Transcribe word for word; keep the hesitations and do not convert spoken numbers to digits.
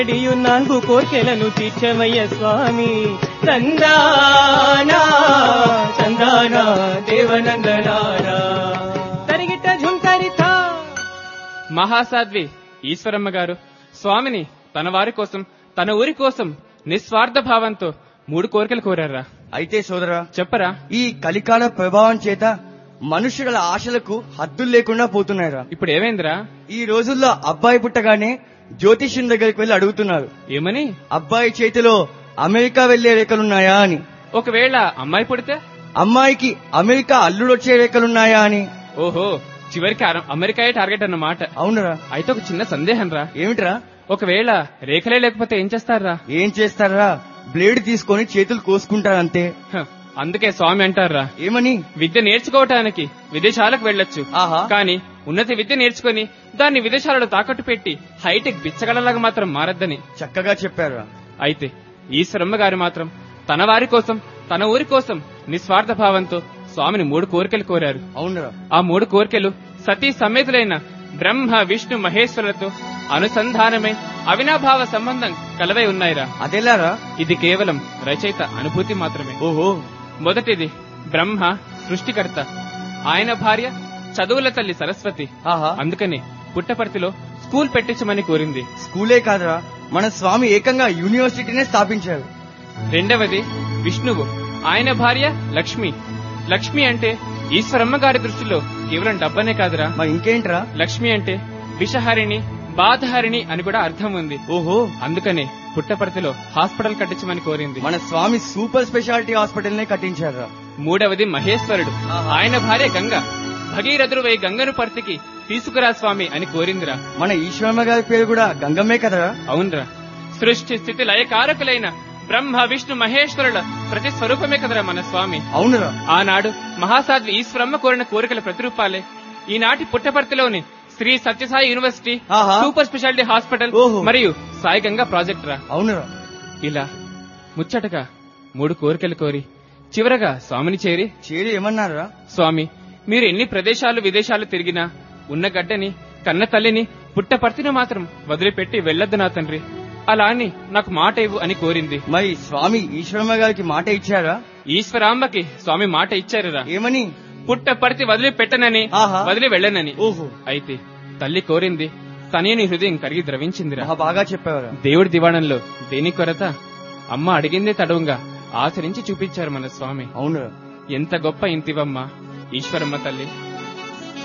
నాలుగు కోర్కెలను తీర్చవయ్య స్వామి. తందానా చందానా దేవనందనానా తరిగిట ఝుంకరిత. మహాసాధ్వి ఈశ్వరమ్మ గారు స్వామిని తన వారి కోసం, తన ఊరి కోసం నిస్వార్థ భావంతో మూడు కోరికలు కోరారా? అయితే సోదరా చెప్పరా. ఈ కలికాల ప్రభావం చేత మనుషుల ఆశలకు హద్దులు లేకుండా పోతున్నాయిరా. ఇప్పుడు ఏమైందిరా? ఈ రోజుల్లో అబ్బాయి పుట్టగానే జ్యోతిష్యం దగ్గరికి వెళ్లి అడుగుతున్నారు, ఏమని? అబ్బాయి చేతిలో అమెరికా వెళ్లే రేఖలున్నాయా అని. ఒకవేళ అమ్మాయి పుడితే అమ్మాయికి అమెరికా అల్లుడొచ్చే రేఖలున్నాయా అని. ఓహో, చివరికి అమెరికాయే టార్గెట్ అన్నమాట. అవునరా. అయితే ఒక చిన్న సందేహం రా. ఏమిట్రా? ఒకవేళ రేఖలే లేకపోతే ఏం చేస్తారా? ఏం చేస్తారా, బ్లేడ్ తీసుకొని చేతులు కోసుకుంటారంతే. అందుకే స్వామి అంటారా, ఏమని? విద్య నేర్చుకోవటానికి విదేశాలకు వెళ్లొచ్చు, కానీ ఉన్నత విద్య నేర్చుకుని దాన్ని విదేశాలలో తాకట్టు పెట్టి హైటెక్ బిచ్చగలలాగా మాత్రం మారద్దని. చక్కగా చెప్పారా. అయితే ఈశ్వరమ్మ గారు మాత్రం తన వారి కోసం, తన ఊరి కోసం నిస్వార్థ భావంతో స్వామిని మూడు కోరికలు కోరారు. అవునరా. ఆ మూడు కోరికలు సతీ సమేతులైన బ్రహ్మ విష్ణు మహేశ్వరులతో అనుసంధానమై అవినాభావ సంబంధం కలవై ఉన్నాయిరా. అదెలారా? ఇది కేవలం రచయిత అనుభూతి మాత్రమే. ఓహో. మొదటిది బ్రహ్మ సృష్టికర్త, ఆయన భార్య చదువుల తల్లి సరస్వతి. అందుకని పుట్టపర్తిలో స్కూల్ పెట్టించమని కోరింది. స్కూలే కాదురా, మన స్వామి ఏకంగా యూనివర్సిటీనే స్థాపించారు. రెండవది విష్ణువు, ఆయన భార్య లక్ష్మి. లక్ష్మి అంటే ఈశ్వరమ్మ గారి దృష్టిలో కేవలం డబ్బనే కాదురా. మరి ఇంకేంట్రా? లక్ష్మి అంటే విషహరిణి, బాధహరిణి అని కూడా అర్థం ఉంది. ఓహో. అందుకనే పుట్టపర్తిలో హాస్పిటల్ కట్టించమని కోరింది. మన స్వామి సూపర్ స్పెషాలిటీ హాస్పిటల్ నే కట్టించారు. మూడవది మహేశ్వరుడు, ఆయన భార్య గంగ. భగీరథుడు గంగను పర్తికి తీసుకురా స్వామి అని కోరిందిరా. మన ఈశ్వరమ్మ గారి పేరు కూడా గంగమ్మే కదరా. అవునరా. సృష్టి స్థితి లయకారకులైన బ్రహ్మ విష్ణు మహేశ్వరుల ప్రతి స్వరూపమే కదరా మన స్వామి. అవునరా. ఆనాడు మహాసాధ్వి ఈశ్వరమ్మ కోరిన కోరికల ప్రతిరూపాలే ఈనాటి పుట్టపర్తిలోని Shri Sathya Sai university, super speciality hospital మరియు సాయి గంగా ప్రాజెక్ట్ రా. అవునరా. ఇలా ముచ్చటగా మూడు కోరికలు కోరి చివరగా స్వామిని చేరి చేరి ఏమన్నారా? స్వామి, మీరు ఎన్ని ప్రదేశాలు విదేశాలు తిరిగినా ఉన్న గడ్డని, కన్న తల్లిని, పుట్టపర్తిని మాత్రం వదిలిపెట్టి వెళ్లొద్దు నా తండ్రి. అలా అని నాకు మాట ఇవ్వు అని కోరింది. మరి స్వామి ఈశ్వరమ్మ గారికి మాట ఇచ్చారా? ఈశ్వరాంబకి స్వామి మాట ఇచ్చారురా. ఏమని? పుట్టపర్తి వదిలి పెట్టనని, వదిలి వెళ్ళనని. ఓహో. అయితే తల్లి కోరింది, తనేని హృదయం కరిగి ద్రవించిందిరా. బాగా చెప్పావరా. దేవుడి దివాణంలో దేని కొరత? అమ్మ అడిగిందే తడవుగా ఆచరించి చూపించారు మన స్వామి. అవును. ఎంత గొప్ప ఇంతివమ్మ ఈశ్వరమ్మ తల్లి.